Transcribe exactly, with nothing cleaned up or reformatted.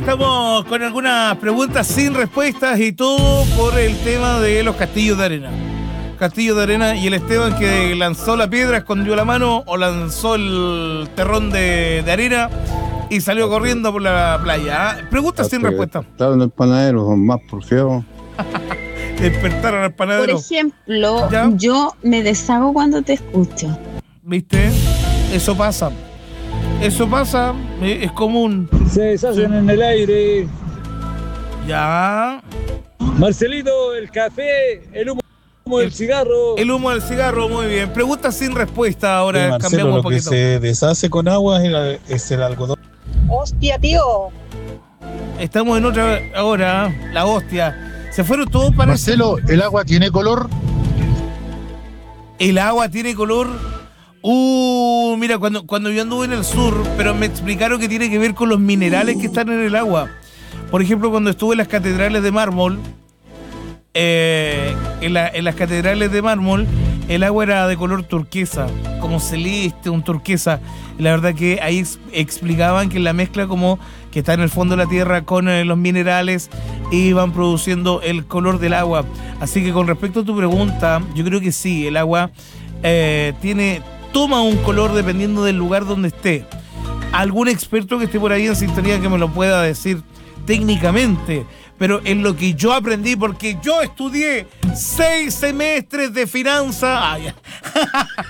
estamos con algunas preguntas sin respuestas y todo por el tema de los castillos de arena. Castillos de arena y el Esteban que lanzó la piedra, escondió la mano o lanzó el terrón de, de arena y salió corriendo por la playa. Preguntas sin respuesta. Estaban el panadero, más porfiado. Despertaron al panadero. Por ejemplo, ¿Ya? yo me deshago cuando te escucho. ¿Viste? Eso pasa. Eso pasa, eh, es común. Se deshacen en el aire. Ya. Marcelito, el café, el humo del cigarro. El humo del cigarro, muy bien. Preguntas sin respuesta ahora, Sí, Marcelo, cambiamos un lo que poquito. se deshace con agua es el, es el algodón. Hostia, tío. Estamos en otra ahora, la hostia. Se fueron todos para... Marcelo, ¿el agua tiene color? El agua tiene color... Uh, mira, cuando, cuando yo anduve en el sur, pero me explicaron que tiene que ver con los minerales que están en el agua. Por ejemplo, cuando estuve en las catedrales de mármol, eh, en, la, en las catedrales de mármol, el agua era de color turquesa, como celeste, un turquesa. Y la verdad que ahí ex, explicaban que la mezcla como que está en el fondo de la tierra con eh, los minerales iban produciendo el color del agua. Así que con respecto a tu pregunta, yo creo que sí, el agua eh, tiene... toma un color dependiendo del lugar donde esté. Algún experto que esté por ahí en sintonía que me lo pueda decir técnicamente, pero en lo que yo aprendí, porque yo estudié seis semestres de finanzas. Ah,